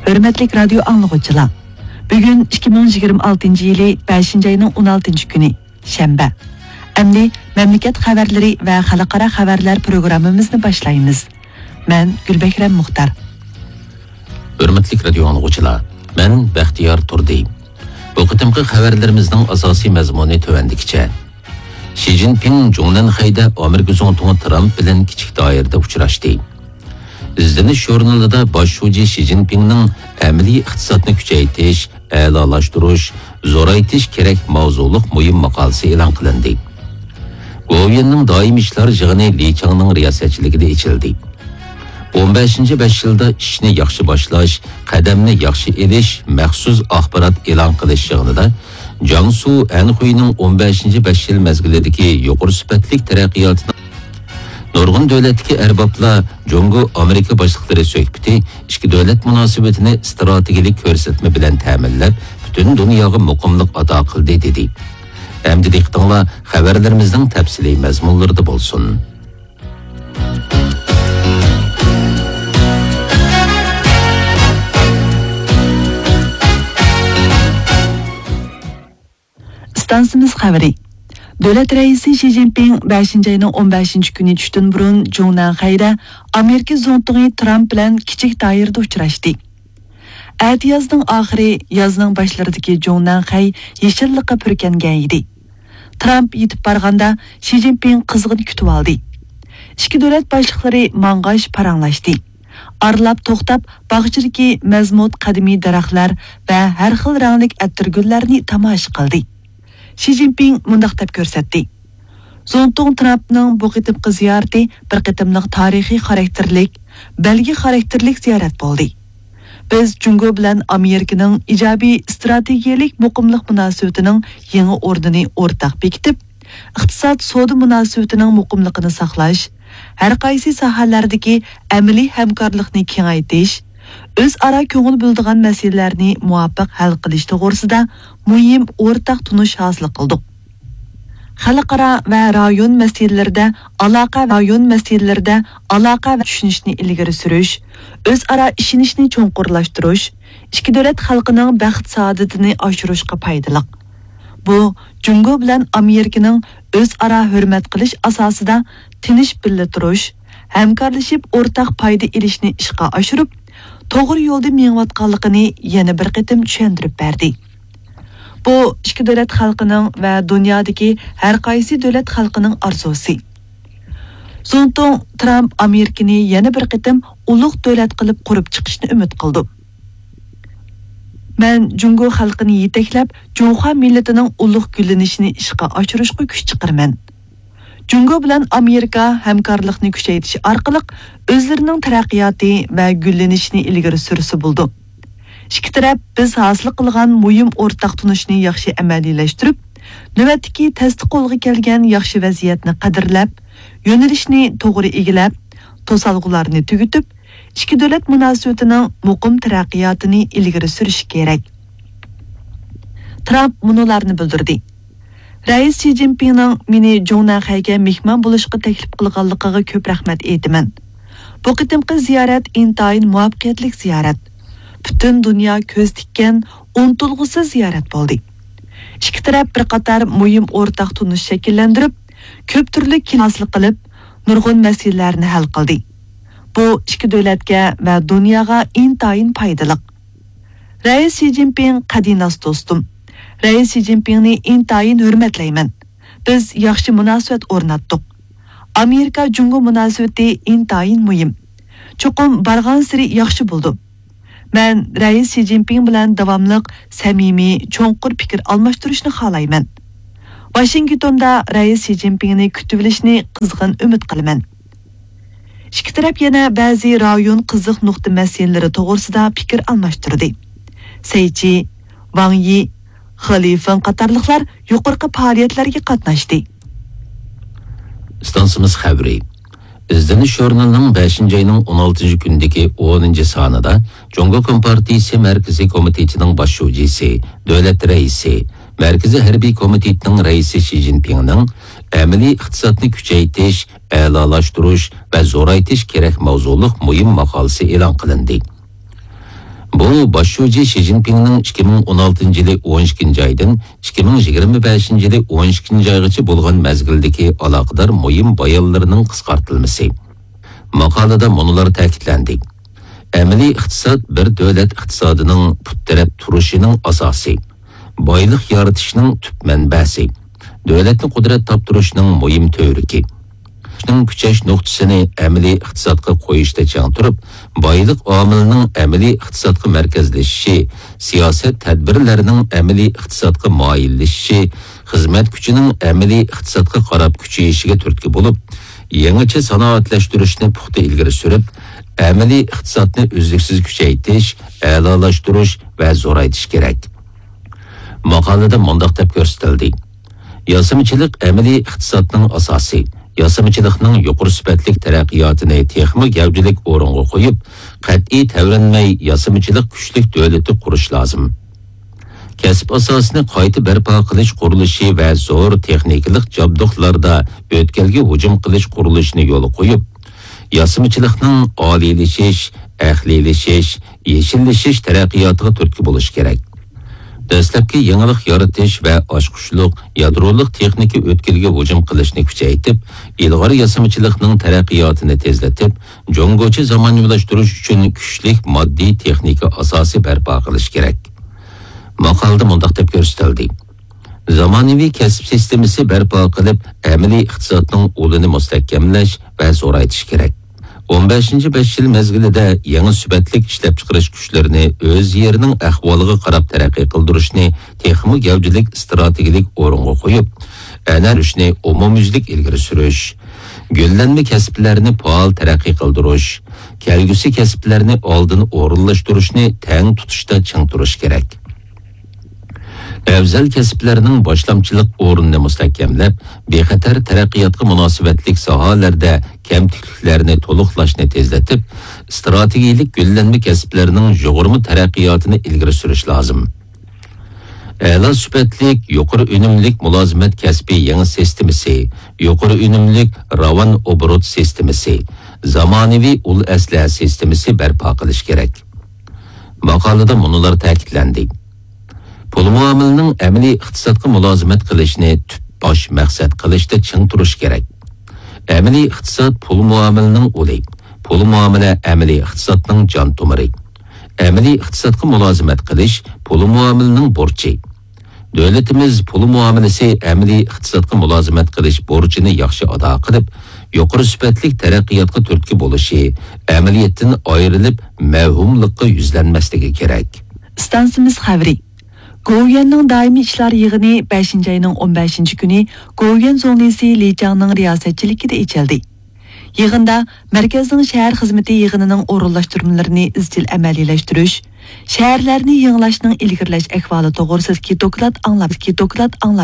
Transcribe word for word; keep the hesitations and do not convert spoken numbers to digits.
Hürmetlik radyo anlıqçılar. Bugün iki ming yigirma oltinchi yili beshinchi ayning o'n oltinchi kuni, shanba. Endi memleket xabarlari va xalqaro xabarlar programmamizni boshlaymiz. Men Gulbekram Muxtar. Hürmetlik radyo anlıqçılar. Men Baxtiyor Turdi. Bu qitimqi xabarlarimizning asosiy mazmuni tövendikçe. Xi Jinping Jongnanxayda Amerika Zongtong Trump bilan kichik doirada uchrashdi. İzdeniş jurnalida bosh shuji Xi Jinpingning amaliy iqtisodni kuchaytirish, a'lolashtirish, zo'raytirish kerak mavzuliq muhim maqolasi e'lon qilindi. Go'yinning doimiy ishlar yig'ini Li Changning riyosatchiligida ichildi. o'n beshinchi besh yilda ishni yaxshi boshlash, qadamni yaxshi elish, maxsus axborot e'lon qilish yig'inida Jiangsu Anhuining o'n beshinchi besh yil mezgilidagi yuqori sifatli taraqqiyotini nurg'un davlatdagi arboblar Jongo Amerika boshliqlari suhbati ikki davlat munosabatini strategik ko'rsatma bilan ta'minlab, butun dunyoga muqimlik ato qildi dedi. Endi diqqatinglar xabarlarimizning tafsiliy mazmunlarida bo'lsin. Stansimiz xabari. Davlat raisi Xi Jinping beshinchi ayning o'n beshinchi kuni tushdan burun Jongnanxayda Amerika Zongtong Trump bilan kichik doirada uchrashdi. Atiyazning oxiri yozning boshlaridagi Jongnanxay yeshillikqa purkangan edi. Trump yetib borganda Xi Jinping qizg'in kutib oldi. Ikki davlat boshliqlari mang'ash paranglashdi. Arlab to'xtab, bog'chidagi mazmut qadimiy daraxtlar va har xil ranglik attirgullarni tomosha qildi. Xi Jinping mundaq deb ko'rsatdi. Zongtong Trumpning bu qitimqi ziyorati bir qitimliq tarixiy xarakterlik, belgi xarakterlik ziyorat bo'ldi. Biz Jungo bilan Amerikaning ijobiy strategiyalik muqimlik munosabatining yangi o'rnini o'rtaq bekitib, iqtisod savdo munosabatining muqimligini saqlash, har qaysi sohalardagi amaliy hamkorlikni kengaytirish, o'zaro ko'ngil bildigan masalalarni muvofiq hal qilish to'g'risida muhim o'rtaq tunish hosil qildik. Xalqaro va rayon masalalarida aloqa rayon masalalarida aloqa va tushunishni ilgari surish, o'zaro ishonishni cho'nqurlashtirish, ikki davlat xalqining baxt saodatini oshirishga foydali. Bu Jungo bilan Amerikaning o'zaro hurmat qilish asosida tinch birga turish, hamkorlashib o'rtaq foyda olishni ishga oshirib, to'g'ri yo'lda mengayotganligini yana bir qitim tushuntirib berdi. Bu ikki davlat xalqining va dunyodagi har qaysi davlat xalqining orzusi. Zongtong Trump Amerikani yana bir qitim ulug' davlat qilib qurib chiqishni umid qildi. Men Jungo xalqini yetaklab, Junxo millatining ulug' gullanishini ishga oshirishga kuch chiqarman. Jungo bilan Amerika hamkorlikni kuchaytirish orqali o'zlarining taraqqiyoti va gullanishini ilgari sursa bo'ldi. Ikki taraf biz hosil qilgan muhim o'rtaq tunishni yaxshi amaliylashtirib, navbatdagi tasdiq qo'lga kelgan yaxshi vaziyatni qadrlab, yo'nalishni to'g'ri egilab, to'salg'ularni tugutib, ikki davlat munosabatining muqim taraqqiyotini ilgari surish kerak. Trump munolarni bildirdi. Rais Xi Jinpingning meni Jongnanxayga mehmon bo'lishga taklif qilganligiga ko'p rahmat aytaman. Bu qitimqi ziyorat intayin muvaffaqiyatli ziyorat. Butun dunyo ko'z tikkan unutilg'usiz ziyorat bo'ldi. Ikki taraf bir qator muhim o'rtaq tunish shakllantirib, ko'p turli hosil qilib, nurg'un masalalarni hal qildi. Bu ikki davlatga va dunyoga intayin foydali. Rais Xi Jinping qadinas do'stim. Rais Xi Jinpingni intayin hurmatlayman. Biz yaxshi munosabat o'rnatdik. Amerika Jungo munosabati intayin muhim. Cho'qim bargan siri yaxshi bo'ldi. Men Rais Xi Jinping bilan davomliq, samimiy, cho'nqur fikr almashtirishni xohlayman. Washingtonda Rais Xi Jinpingni kutib olishni qizg'in umid qilaman. Ikki taraf yana ba'zi rayon qiziq nuqta masalalari to'g'risida fikr almashtirdi. Seychi, Wang Yi, Xalifan qatorliqlar yuqorqi faoliyatlarga qatnashdi. Stansimiz xabari. İzdeniş jurnalining beshinchi ayning o'n oltinchi kundagi o'ninchi sonida Jongo Kompartiyasi Markaziy komitetining bosh shujisi, davlat raisi, Markaziy harbiy komitetining raisi Xi Jinpingning amaliy iqtisodni kuchaytirish, a'lolashtirish va zo'raytirish kerak mavzuliq muhim maqolasi e'lon qilindi. Bu başçı Xi Jinping'nin ikki ming o'n oltinchi yili o'n ikkinchi aydan ikki ming yigirma beshinchi yili o'n ikkinchi aygacha bo'lgan mezgildagi aloqador muhim bayonlarining qisqartirilmasi. Maqolada munolar ta'kidlandi. Amaliy iqtisod bir davlat iqtisodining puttaraf turishining asosi, boylik yaratishning tub manbasi, davlatning qudrat toptirishning muhim to'riki. Shuningdek, kuchash nuqtasini amaliy iqtisodga qo'yishda chang turib, boylik omilining amaliy iqtisodga markazlashishi, siyosat tadbirlarining amaliy iqtisodga moyillashishi, xizmat kuchining amaliy iqtisodga qarab kuchayishiga turtki bo'lib, yangicha sanoatlashtirishni puxta ilgari surib, amaliy iqtisodni uzluksiz kuchaytirish, a'lolashtirish va zo'raytirish kerak. Maqolada mundaq deb ko'rsatildi. Yosimchilik amaliy iqtisodning asosi. Yosimchilikning yuqori sifatli taraqqiyotini texnik gavjalik o'ringa qo'yib, qat'iy tavranmay yosimchilik kuchli davlatni qurish lozim. Kasb asosini qayta barpo qilish qurilishi va zo'r texnikalik jabduqlarda o'tkalga hujum qilish qurilishini yo'l qo'yib, yosimchilikning oliylashish, ahlilashish, yeshillashish taraqqiyotiga turtki bo'lish kerak. Dastlabki yangilik yaratish va oshqushliq yadrolik texnika o'tkilga hujum qilishni kuchaytirib, ilg'or yosimchilikning taraqqiyotini tezlatib, jongochi zamonaviylashtirish uchun kuchli moddiy texnika asosi barpo qilish kerak. Maqolada mundaq deb ko'rsatildi. Zamonaviy kasb sistemasi barpo qilib, amaliy iqtisodning o'lini mustahkamlash va zo'raytirish kerak. o'n beshinchi besh yil mezgilida yangi sifatli ishlab chiqarish kuchlarini o'z yerining ahvoliga qarab taraqqiy qildirishni texnik gavjalik strategik o'ringa qo'yib, ana ishni umumyuzlik ilgari surish, gullanma kasblarni faol taraqqiy qildirish, kelgusi kasblarni oldin o'rinlashtirishni tang tutishda ching turish kerak. Afzal kasblarning boshlamchilik o'rnini mustahkamlab, bexatar taraqqiyotga munosabatli sohalarda kamtikliklarni to'liqlashni tezlatib, strategik gullanma kasblarining yuqori taraqqiyotini ilgari surish lozim. A'lo sifatlik, yuqori unumlik mulozimat kasbi yangi sistemasi, yuqori unumlik ravon obrot sistemasi, zamonaviy ul asla sistemasi barpo qilish kerak. Maqolada munolar ta'kidlandi. Pul muomilining amaliy iqtisodga mulozimat qilishni tub bosh maqsad qilishda ching turish kerak. Amaliy iqtisod pul muomilining o'li, pul muomala amaliy iqtisodning jon tomiri. Amaliy iqtisodga mulozimat qilish pul muomilining burchi. Davlatimiz pul muomalasi amaliy iqtisodga mulozimat qilish burchini yaxshi ado qilib, yuqori sifatli taraqqiyotga turtki bo'lishi, amaliyatdan ayrilib mavhumlikqa yuzlanmasligi kerak. Stansimiz xabari. Goviyanning daimiy ishlar yig'ini beshinchi ayning o'n beshinchi kuni Goviyan zonasi Li Changning riyosatchiligida ochildi. Yig'inda markazning shahar xizmati yig'inining o'rinlashtirmalarini izchil amaliylashtirish, shaharlarni yangilashning ilgirlash ahvoli to'g'risidagi doklad anglab, doklad anglab